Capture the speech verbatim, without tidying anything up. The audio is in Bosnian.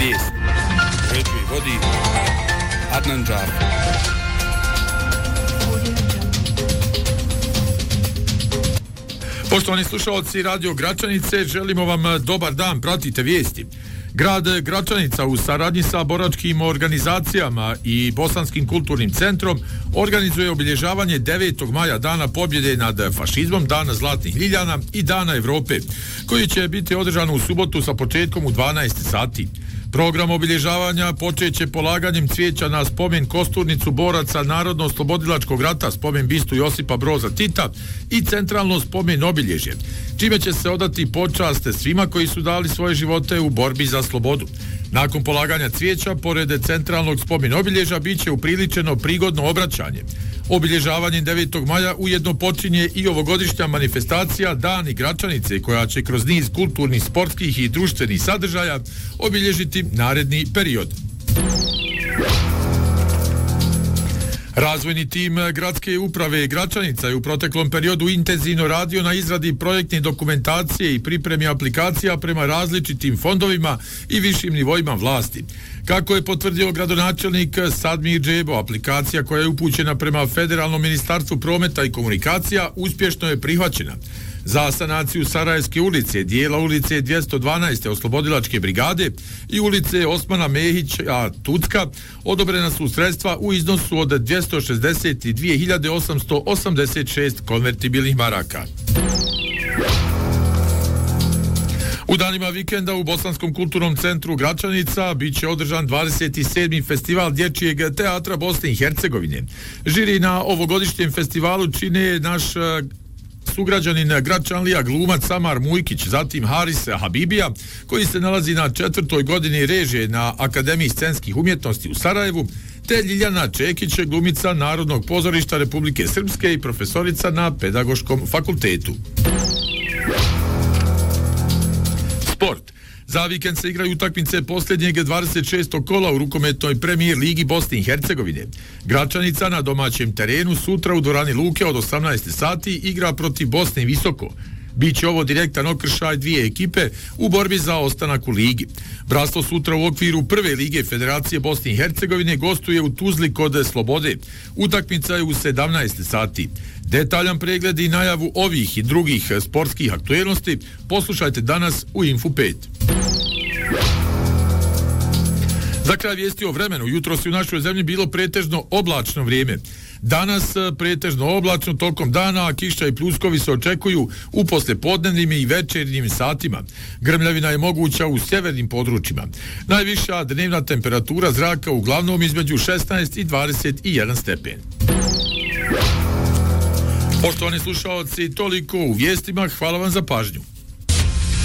Vijest. Uređuje vodi Adnan Džaf. Poštovani slušalci Radio Gračanice, želimo vam dobar dan, pratite vijesti. Grad Gračanica u saradnji sa boračkim organizacijama i Bosanskim kulturnim centrom organizuje obilježavanje devetog maja, dana pobjede nad fašizmom, dana Zlatnih Ljiljana i dana Evrope, koji će biti održan u subotu sa početkom u dvanaest sati. Program obilježavanja počeće polaganjem cvijeća na spomen kosturnicu boraca Narodno-oslobodilačkog rata, spomen bistu Josipa Broza Tita i centralno spomen obilježje, čime će se odati počast svima koji su dali svoje živote u borbi za slobodu. Nakon polaganja cvijeća, pored centralnog spomen obilježja, bit će upriličeno prigodno obraćanje. Obilježavanjem devetog maja ujedno počinje i ovogodišnja manifestacija Dani Gračanice, koja će kroz niz kulturnih, sportskih i društvenih sadržaja obilježiti naredni period. Razvojni tim gradske uprave Gračanica je u proteklom periodu intenzivno radio na izradi projektne dokumentacije i pripremi aplikacija prema različitim fondovima i višim nivoima vlasti. Kako je potvrdio gradonačelnik Sadmir Džebo, aplikacija koja je upućena prema Federalnom ministarstvu prometa i komunikacija uspješno je prihvaćena. Za sanaciju Sarajevske ulice, dijela ulice dvjesto dvanaest. Oslobodilačke brigade i ulice Osmana Mehića Tucka odobrena su sredstva u iznosu od dvjesto šezdeset dvije hiljade osamsto osamdeset šest konvertibilnih maraka. U danima vikenda u Bosanskom kulturnom centru Gračanica bit će održan dvadeset sedmi festival dječjeg teatra Bosne i Hercegovine. Žiri na ovogodišnjem festivalu čine naš sugrađanin Gračanlija, glumac Samar Mujkić, zatim Haris Habibija, koji se nalazi na četvrtoj godini režije na Akademiji scenskih umjetnosti u Sarajevu, te Ljiljana Čekić, glumica Narodnog pozorišta Republike Srpske i profesorica na Pedagoškom fakultetu. Sport. Za vikend se igraju utakmice posljednjeg dvadeset šestog kola u rukometnoj premijer ligi Bosne i Hercegovine. Gračanica na domaćem terenu sutra u dvorani Luke od osamnaest sati igra protiv Bosne Visoko. Biće ovo direktan okršaj dvije ekipe u borbi za ostanak u ligi. Bratstvo sutra u okviru prve lige Federacije Bosne i Hercegovine gostuje u Tuzli kod Slobode. Utakmica je u sedamnaest sati. Detaljan pregled i najavu ovih i drugih sportskih aktuelnosti poslušajte danas u Info pet. Za kraj vijesti o vremenu, jutros je u našoj zemlji bilo pretežno oblačno vrijeme. Danas pretežno oblačno tokom dana, a kiša i pljuskovi se očekuju u poslepodnevnim i večernjim satima. Grmljavina je moguća u sjevernim područjima. Najviša dnevna temperatura zraka uglavnom između šesnaest i dvadeset jedan stepen. Poštovani slušalci, toliko u vijestima, hvala vam za pažnju.